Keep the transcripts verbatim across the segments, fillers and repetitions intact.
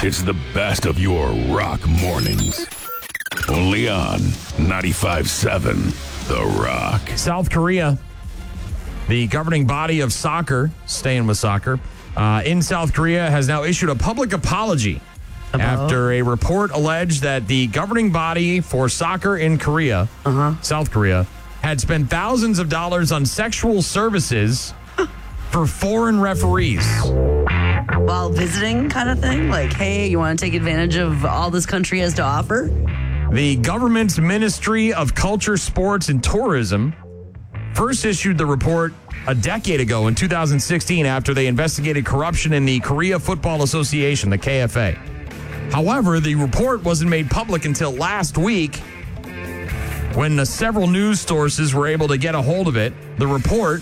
It's the best of your rock mornings. Only on ninety-five seven The Rock. South Korea, the governing body of soccer, staying with soccer, uh, in South Korea has now issued a public apology About? after a report alleged that the governing body for soccer in Korea, Uh-huh. South Korea, had spent thousands of dollars on sexual services for foreign referees. While visiting kind of thing? Like, hey, you want to take advantage of all this country has to offer? The government's Ministry of Culture, Sports, and Tourism first issued the report a decade ago in two thousand sixteen after they investigated corruption in the Korea Football Association, the K F A. However, the report wasn't made public until last week when uh, several news sources were able to get a hold of it. The report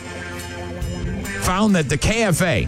found that the K F A,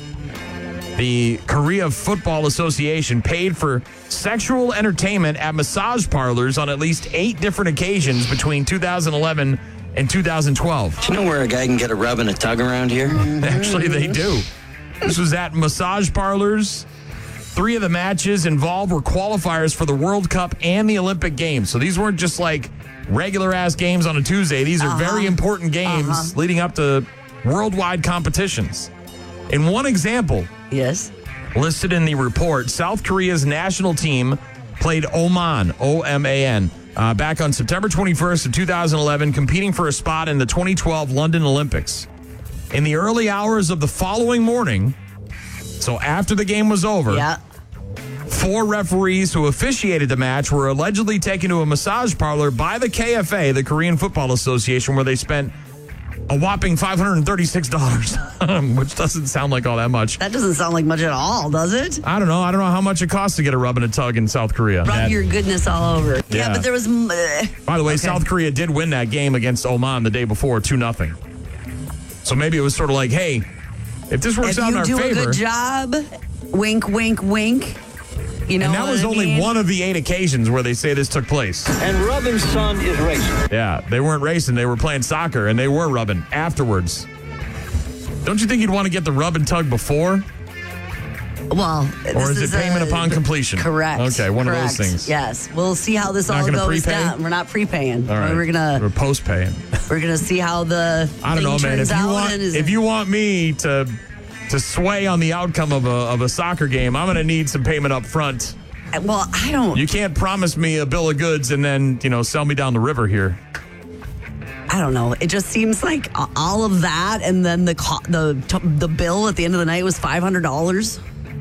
the Korea Football Association, paid for sexual entertainment at massage parlors on at least eight different occasions between two thousand eleven and two thousand twelve. Do you know where a guy can get a rub and a tug around here? Actually, they do. This was at massage parlors. Three of the matches involved were qualifiers for the World Cup and the Olympic Games. So these weren't just like regular-ass games on a Tuesday. These are Uh-huh. very important games Uh-huh. leading up to worldwide competitions. In one example, Yes. listed in the report, South Korea's national team played Oman, O M A N, uh, back on September twenty-first of two thousand eleven, competing for a spot in the twenty twelve London Olympics. In the early hours of the following morning, so after the game was over, Yeah. four referees who officiated the match were allegedly taken to a massage parlor by the K F A, the Korean Football Association, where they spent a whopping five hundred thirty-six dollars, which doesn't sound like all that much. That doesn't sound like much at all, does it? I don't know. I don't know how much it costs to get a rub and a tug in South Korea. Rub That- your goodness all over. Yeah, Yeah. but there was... Uh, By the way, Okay. South Korea did win that game against Oman the day before, two nothing. So maybe it was sort of like, hey, if this works if out in you our do favor. a good job, wink, wink, wink. You know And that what was I only mean? one of the eight occasions where they say this took place. And Robin's son is racing. Yeah, they weren't racing. They were playing soccer, and they were rubbing afterwards. Don't you think you'd want to get the rub and tug before? Well, Or this is it payment a- upon completion? Correct. Okay, one of those correct. things. Yes, we'll see how this Not all gonna goes prepay? down. We're not prepaying. All right. We're gonna We're post-paying. we're gonna see how the I don't thing know, man. turns If you out want, and is- if you want me to to sway on the outcome of a of a soccer game, I'm going to need some payment up front. well, I don't. You can't promise me a bill of goods and then, you know, sell me down the river here. I don't know. It just seems like all of that, and then the co- the the bill at the end of the night was five hundred dollars.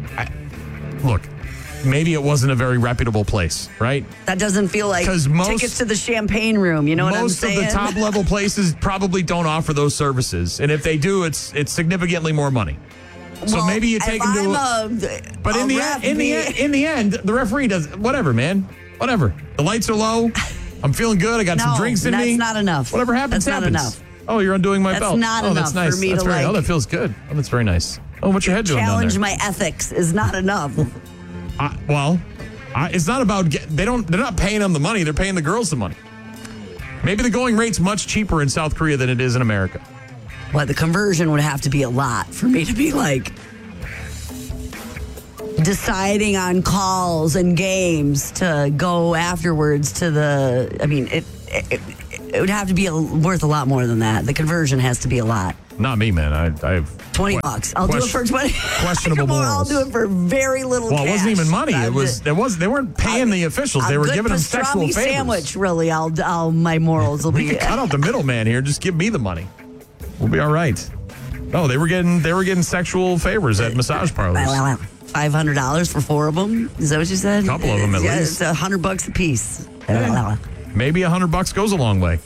Look, maybe it wasn't a very reputable place, right? That doesn't feel like 'Cause most- tickets to the champagne room. You know what I'm Most of saying? the top level places probably don't offer those services, and if they do, it's it's significantly more money. So Well, maybe you if take them to. I'm A, a, but in a the ref, end, in the me- end, in the end, the referee does whatever, man. Whatever. The lights are low. I'm feeling good. I got some No, drinks in that's me. not enough. Whatever happens, That's not happens. enough. Oh, you're undoing my That's belt. not oh, that's enough nice. for me that's to, very, like- Oh, that feels good. Oh, that's very nice. Oh, what's your head doing down challenge there? my ethics is not enough. I, well, I, it's not about get, they don't. They're not paying them the money. They're paying the girls the money. Maybe the going rate's much cheaper in South Korea than it is in America. Well, the conversion would have to be a lot for me to be like deciding on calls and games to go afterwards to the. I mean, it it, it would have to be a, worth a lot more than that. The conversion has to be a lot. Not me, man. I, I have Twenty que- bucks. I'll do it for question- twenty. questionable Come on, I'll morals. do it for very little. Well, it wasn't cash. even money. It I'm was. just- It was. They weren't paying the officials. They a were good giving them sexual pastrami favors. sandwich. Really, I'll. I'll my morals will We be. can cut out the middleman here. Just give me the money. We'll be all right. No, they were getting. They were getting sexual favors at massage parlors. Five hundred dollars for four of them. Is that what you said? Couple of them, at yeah, least. It's a hundred bucks a piece. Maybe a hundred bucks goes a long way.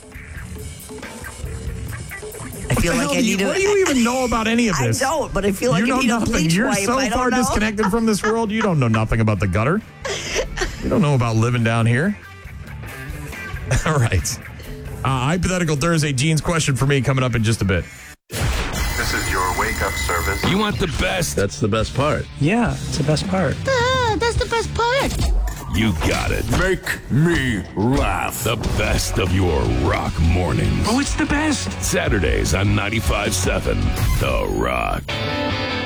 I feel What the like hell I do you- need to. What do you even know about any of I this? don't, but I feel like you know I need a nothing. bleach You're wipe. so I don't far know. disconnected from this world. You don't know nothing about the gutter. You don't know about living down here. All right. Uh, hypothetical Thursday jeans question for me coming up in just a bit. This is your wake-up service. You want the best? That's the best part. Yeah, it's the best part. That's the best part. You got it. Make me laugh. The best of your rock mornings. Oh, it's the best. Saturdays on ninety-five seven The Rock.